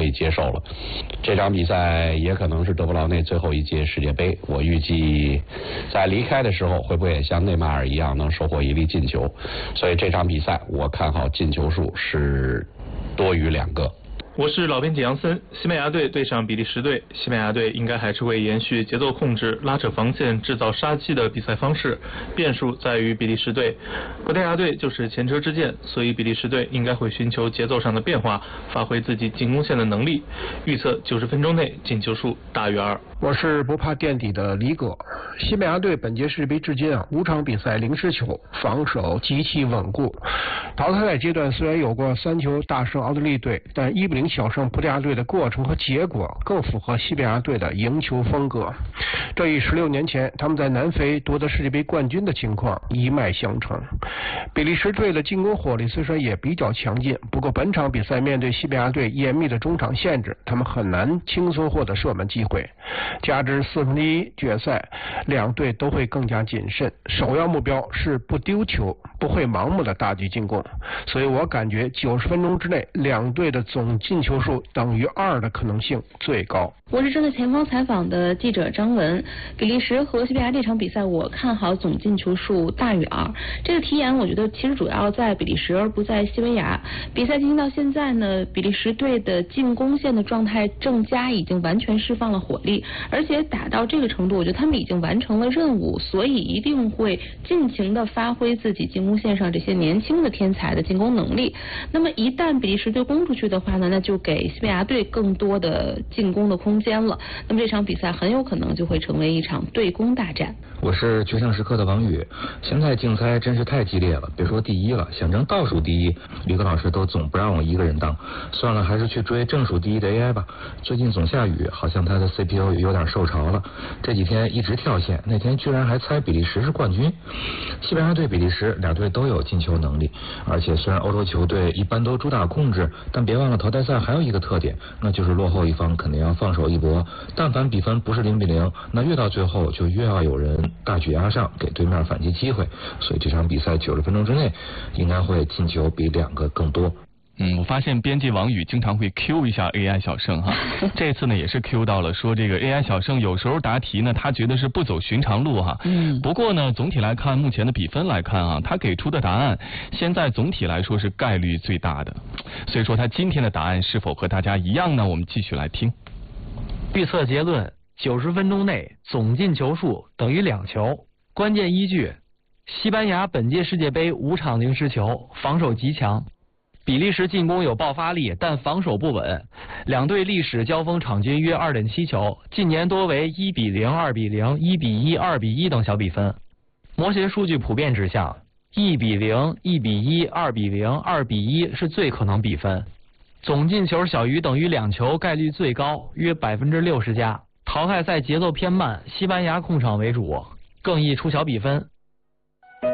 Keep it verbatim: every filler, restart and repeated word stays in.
以接受了。这场比赛也可能是德布劳内最后一届世界杯，我预计在离开的时候会不会也像内马尔一样能收获一粒进球，所以这场比赛我看好进球数是多于两个。 我是老编辑杨森，西班牙队对上比利时队，西班牙队应该还是会延续节奏控制、拉扯防线、制造杀机的比赛方式，变数在于比利时队。葡萄牙队就是前车之鉴，所以比利时队应该会寻求节奏上的变化，发挥自己进攻线的能力。预测九十分钟内进球数大于二。 我是不怕垫底的李葛。西班牙队本届世界杯至今啊，五场比赛零失球，防守极其稳固。淘汰赛阶段虽然有过三球大胜奥地利队，但一比零小胜葡萄牙队的过程和结果更符合西班牙队的赢球风格。这与十六年前他们在南非夺得世界杯冠军的情况一脉相承。比利时队的进攻火力虽然也比较强劲，不过本场比赛面对西班牙队严密的中场限制，他们很难轻松获得射门机会。加之四分之一决赛，两队都会更加谨慎，首要目标是不丢球，不会盲目的大举进攻，所以我感觉九十分钟之内两队的总进球数等于二的可能性最高。 我是正在前方采访的记者张文。比利时和西班牙这场比赛，我看好总进球数大于二。这个题眼我觉得其实主要在比利时而不在西班牙。比赛进行到现在呢，比利时队的进攻线的状态正佳，已经完全释放了火力，而且打到这个程度，我觉得他们已经完成了任务，所以一定会尽情的发挥自己进攻线上这些年轻的天才的进攻能力。那么一旦比利时队攻出去的话呢，那就给西班牙队更多的进攻的空间了。那么这场比赛很有可能就会成为一场对攻大战。 我是决胜时刻的王宇。现在竞猜真是太激烈了，别说第一了，想争倒数第一，吕克老师都总不让我一个人当。算了，还是去追正数第一的 A I 吧。最近总下雨，好像他的 C P U 有点受潮了，这几天一直跳线，那天居然还猜比利时是冠军。西班牙队、比利时两队都有进球能力，而且虽然欧洲球队一般都主打控制，但别忘了淘汰赛还有一个特点，那就是落后一方肯定要放手一搏。但凡比分不是零比零，那越到最后就越要有人大举压上，给对面反击机会。所以这场比赛九十分钟之内应该会进球比两个更多。 嗯，我发现编辑王宇经常会 Q 一下 A I 小盛哈，这次呢也是 Q 到了，说这个 A I 小盛有时候答题呢，他觉得是不走寻常路哈。嗯。不过呢，总体来看，目前的比分来看啊，他给出的答案现在总体来说是概率最大的，所以说他今天的答案是否和大家一样呢？我们继续来听。 预测结论：九十分钟内总进球数等于两球。关键依据：西班牙本届世界杯五场零失球，防守极强。比利时进攻有爆发力，但防守不稳。两队历史交锋场均约 二点七 球，近年多为一比零、二比零、一比一、二比一等小比分。模型数据普遍指向一比零、一比一、二比零、二比一是最可能比分。总进球小于等于两球概率最高，约 百分之六十 加。淘汰赛节奏偏慢，西班牙控场为主，更易出小比分。